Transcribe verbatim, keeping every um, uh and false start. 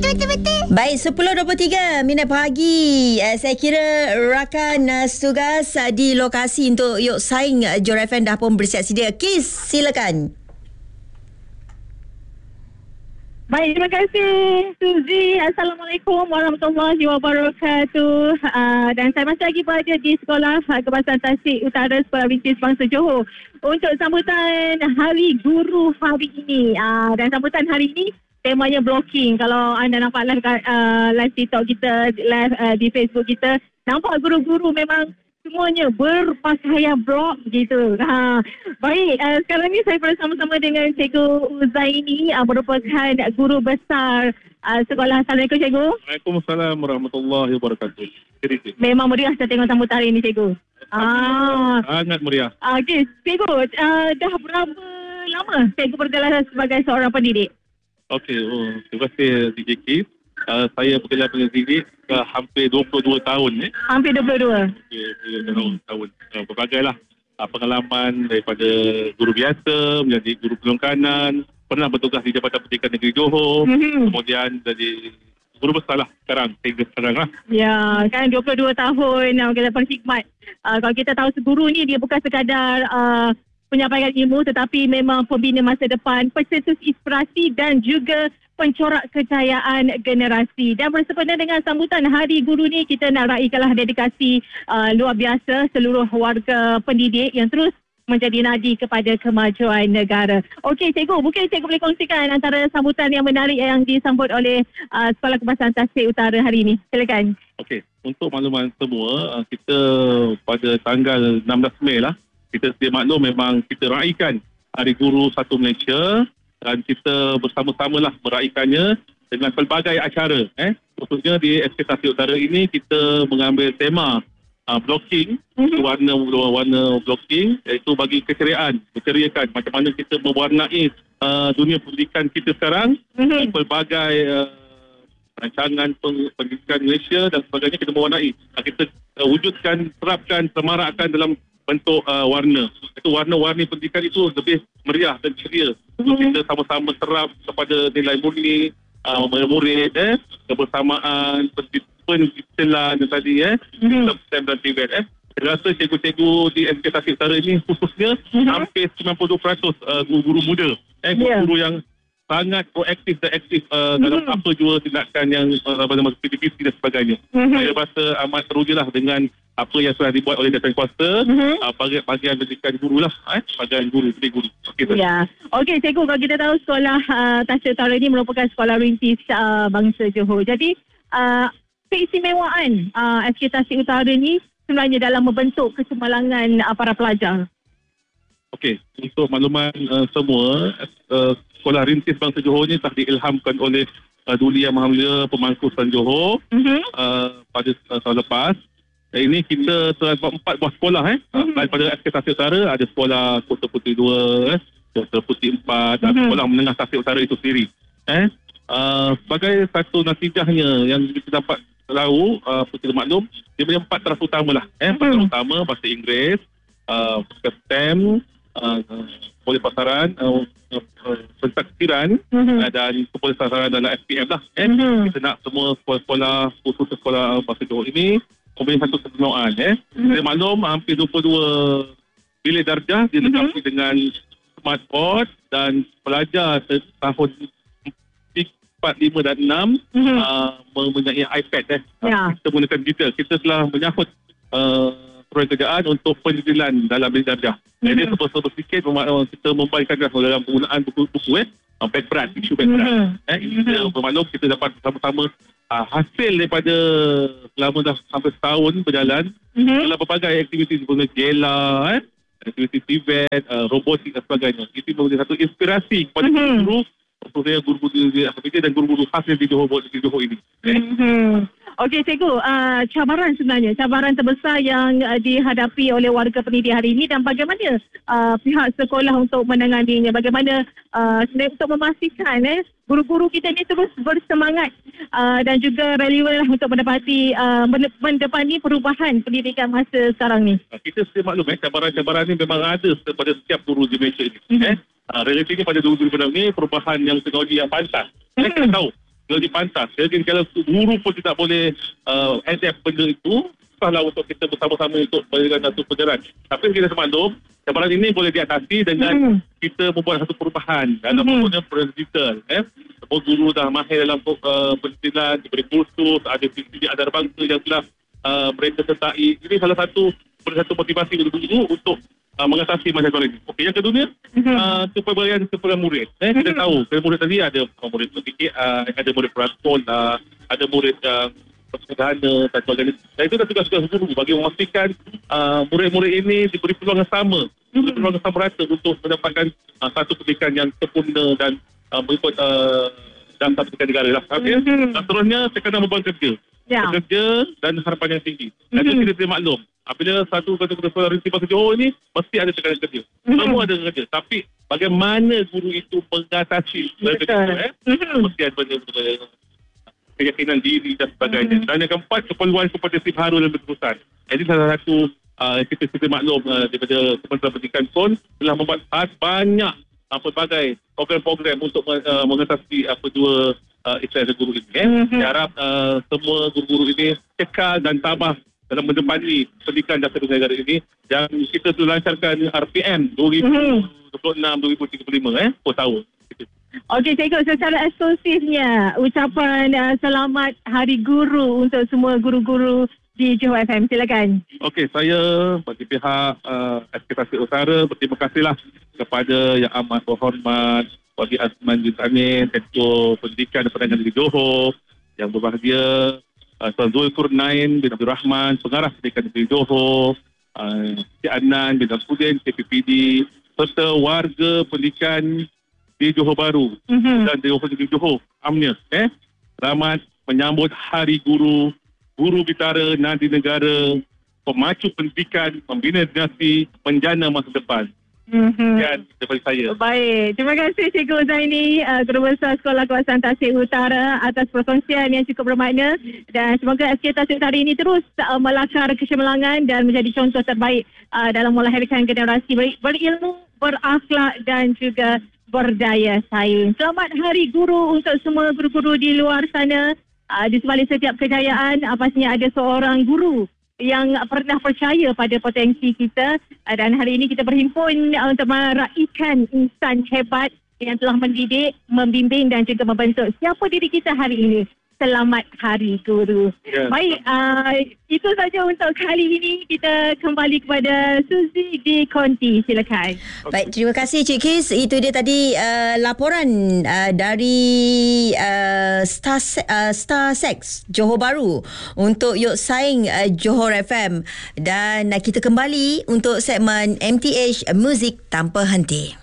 betul-betul. Baik, sepuluh dua puluh tiga minit pagi. Uh, saya kira rakan uh, tugas uh, di lokasi untuk Yuk Saing uh, Johor F M dah pun bersiap sedia. Kis, silakan. Baik, terima kasih Suzy. Assalamualaikum warahmatullahi wabarakatuh. Uh, dan saya masih lagi berada di Sekolah Kebangsaan Tasik Utara Sekolah Rintis Bangsa Johor untuk sambutan Hari Guru hari ini. Uh, dan sambutan hari ini temanya blocking. Kalau anda nampak live, uh, live TikTok kita, live uh, di Facebook kita, nampak guru-guru memang semuanya berpakaian blok gitu. Ha. Baik, uh, sekarang ni saya bersama-sama dengan Cikgu Uzaini, uh, merupakan guru besar uh, sekolah. Assalamualaikum Cikgu. Waalaikumsalam warahmatullahi wabarakatuh. Memang meriah saya tengok sambutan hari ini Cikgu. Ah. Sangat meriah. Okey, Cikgu, uh, dah berapa lama Cikgu bergelar sebagai seorang pendidik? Okey, oh, terima kasih D J Kis. Uh, saya bekerja pendidik uh, hampir dua puluh dua tahun. Eh. Hampir dua puluh dua? Okay, dua puluh dua tahun. Uh, berbagai lah uh, pengalaman daripada guru biasa menjadi guru penolong kanan. Pernah bertugas di Jabatan Pendidikan Negeri Johor. Mm-hmm. Kemudian jadi guru besar lah sekarang. Sehingga sekarang lah. Ya, kan dua puluh dua tahun. Uh, kita berkhidmat. Uh, kalau kita tahu guru ni dia bukan sekadar Uh, penyampaian ilmu tetapi memang pembina masa depan, pencetus inspirasi dan juga pencorak kejayaan generasi. Dan bersempena dengan sambutan Hari Guru ni, kita nak raikanlah dedikasi uh, luar biasa seluruh warga pendidik yang terus menjadi nadi kepada kemajuan negara. Okey Cikgu, mungkin Cikgu boleh kongsikan antara sambutan yang menarik yang disambut oleh uh, Sekolah Kebangsaan Tasik Utara hari ini. Silakan. Okey, untuk makluman semua, kita pada tanggal enam belas Mei lah, kita sedia maklum memang kita raikan Hari Guru satu Malaysia dan kita bersama-samalah meraikannya dengan pelbagai acara. Eh. Khususnya di S K Tasik Utara ini kita mengambil tema uh, blocking, mm-hmm. warna-warna blocking iaitu bagi keceriaan, berceriakan macam mana kita mewarnai uh, dunia pendidikan kita sekarang, mm-hmm. pelbagai uh, rancangan pendidikan Malaysia dan sebagainya kita mewarnai. Kita uh, wujudkan, terapkan, semarakkan dalam bentuk uh, warna. Itu warna-warni pendidikan itu lebih meriah dan ceria. Untuk mm-hmm. kita sama-sama serap kepada nilai murni, uh, murid, eh, kebersamaan, pendidikan tadi, eh, mm-hmm. STEM dan T V E T, eh. Saya rasa cikgu-cikgu di S K Tasik Utara ini khususnya mm-hmm. hampir sembilan puluh dua peratus uh, guru-guru muda. Eh, guru-guru yeah. yang sangat proaktif dan aktif uh, mm-hmm. dalam apa jua tindakan yang uh, dalam aktiviti dan sebagainya. Mm-hmm. Saya rasa amat terujalah dengan apa yang sudah dibuat oleh jabatan kuasa, mm-hmm. uh, bagian, bagian pendidikan guru lah, eh, bagian guru, pendidik guru. Okey, ya. Okey, Cikgu, kalau kita tahu sekolah uh, Tasik Utara ini merupakan sekolah rintis uh, bangsa Johor. Jadi, uh, keistimewaan uh, S K Tasik Utara ini sebenarnya dalam membentuk kecemerlangan uh, para pelajar. Okey, untuk makluman uh, semua, uh, sekolah rintis bangsa Johor ini telah diilhamkan oleh uh, Duli Yang Maha Mulia Pemangku Sultan Johor mm-hmm. uh, pada uh, tahun lepas. Dan ini kita telah buat empat buah sekolah eh. Mm-hmm. Daripada S K Tasik Utara ada sekolah Kota Putih dua, eh, Kota Putih empat dan mm-hmm. sekolah menengah Tasik Utara itu sendiri. Eh, uh, sebagai satu natijahnya yang kita dapat tahu, uh, kita maklum, dia punya empat taraf utama lah. Eh, empat taraf utama, bahasa Inggeris, uh, STEM, uh, polis pasaran, uh, uh, pentadbiran mm-hmm. uh, dan polis pasaran dalam S P M lah. Eh. Mm-hmm. Kita nak semua sekolah-sekolah, khusus sekolah bahasa Johor ini mempunyai satu keseluruhan. Eh. Mm-hmm. Saya maklum hampir dua puluh dua bilik darjah dilengkapi mm-hmm. dengan smartboard dan pelajar tahun empat, lima dan enam mm-hmm. uh, mempunyai iPad. Eh. Yeah. Kita menggunakan digital. Kita telah menyahut uh, proyek kerjaan untuk pendidikan dalam bilik darjah. Mm-hmm. Jadi sebesar sikit kita membaikkan dalam penggunaan buku-buku eh, background, isu background. Mm-hmm. Eh, kita bermaklum kita dapat bersama-sama Uh, hasil daripada selama dah sampai setahun berjalan mm-hmm. dalam berbagai aktiviti seperti Gela, eh, aktiviti T V E T, uh, robotik dan sebagainya. Itu memberi satu inspirasi kepada mm-hmm. guru, khususnya guru-guru di aktiviti dan guru-guru khas yang di Johor, di Johor ini. Eh. Mm-hmm. Okey Cikgu, uh, cabaran sebenarnya, cabaran terbesar yang uh, dihadapi oleh warga pendidik hari ini dan bagaimana uh, pihak sekolah untuk menanganinya, bagaimana uh, untuk memastikan eh, guru-guru kita ni terus bersemangat uh, dan juga relevan untuk mendapati uh, mendepani perubahan pendidikan masa sekarang ni. Kita sedia maklum eh, cabaran-cabaran ni memang ada pada setiap guru di Malaysia ini. Mm-hmm. Eh, uh, relatifnya pada guru-guru pada ni perubahan yang teknologi yang pantas. Mm-hmm. Eh, kita tahu Jadi pantas. Jadi kalau guru pun tidak boleh uh, adapt benda itu, susahlah untuk kita bersama-sama untuk memberikan satu pengeran. Tapi kita semaklum, cabaran ini boleh diatasi dengan mm. kita membuat satu perubahan dalam mm. penggunaan perubahan digital. Eh? Semua guru dah mahir dalam uh, pendidikan, diberi kursus, ada dididik antarabangsa yang telah uh, mereka sertai. Ini salah satu satu motivasi guru-guru untuk Uh, mengatasi masalah ini. Okey, yang kedua mm-hmm. uh, kepelbagaian kepada murid. Eh, mm-hmm. Kita tahu kepada murid tadi ada murid berfikir, uh, ada murid peraskol, uh, ada murid yang uh, sederhana dan sebagainya. Dan itu dah tugas-tugas guru bagi memastikan uh, murid-murid ini diberi peluang yang sama, mm-hmm. diberi peluang yang sama rata untuk mendapatkan uh, satu pendidikan yang sempurna dan uh, mengikut uh, dalam satu pendidikan negara lah. Okay? Mm-hmm. Dan seterusnya tekanan beban kerja. Yeah. Kerja dan harapan yang tinggi. Dan mm-hmm. itu kita maklum. Apabila satu kata-kata sekolah rinti bahasa Johor ni, mesti ada tekanan kerja. Mm-hmm. Semua ada kerja. Tapi bagaimana guru itu mengatasi kerja itu, eh? Mm-hmm. Mesti ada benda-benda keyakinan diri dan sebagainya. Mm-hmm. Dan yang keempat, keperluan kompetensi baru dan berterusan. Jadi salah satu uh, kita kita maklum uh, daripada Kementerian Pendidikan pun telah membuat banyak uh, pelbagai program-program untuk uh, mengatasi apa uh, dua uh, istilah guru ini. Eh? Mm-hmm. Saya harap uh, semua guru-guru ini kekal dan tabah dalam mendepani pendidikan dasar negara ini, dan kita telah lancarkan R P M dua ribu dua puluh enam dua ribu tiga puluh lima eh per tahun. Okey, cikgu, secara eksklusifnya ucapan uh, selamat Hari Guru untuk semua guru-guru di Johor F M. Silakan. Okey, saya bagi pihak uh, S K Tasik Utara berterima kasihlah kepada Yang Amat Berhormat Wali Azman Yusani, Ketua Pendidikan dan Perdagangan Negeri Johor, yang berbahagia Uh, Tuan Zulkarnain bin Abdul Rahman, Pengarah Pendidikan Negeri Johor, uh, Cik Adnan bin Amsudin, K P P D, serta warga pendidikan di Johor Bahru mm-hmm. dan di Johor Negeri Johor, amnya. Eh? Selamat menyambut Hari Guru, Guru Bitara Nadi Negara, pemacu pendidikan, pembina generasi, menjana masa depan. Mm-hmm. Sekian daripada saya. Baik. Terima kasih Cikgu Zaini, uh, Guru Besar Sekolah Kawasan Tasik Utara, atas perkongsian yang cukup bermakna, dan semoga S K Tasik Utara ini terus uh, melakar kecemerlangan dan menjadi contoh terbaik uh, dalam melahirkan generasi ber- berilmu, berakhlak dan juga berdaya saing. Selamat Hari Guru untuk semua guru-guru di luar sana. Uh, di sebalik setiap kejayaan, uh, pastinya ada seorang guru yang pernah percaya pada potensi kita, dan hari ini kita berhimpun untuk meraihkan insan hebat yang telah mendidik, membimbing dan juga membentuk siapa diri kita hari ini. Selamat Hari Guru. Yeah. Baik, uh, itu saja untuk kali ini. Kita kembali kepada Suzy di Konti. Silakan. Baik, terima kasih Cik Kis. Itu dia tadi uh, laporan uh, dari uh, Star, uh, Star Sex Johor Bahru untuk Yok Saing uh, Johor F M. Dan uh, kita kembali untuk segmen M T H Muzik Tanpa Henti.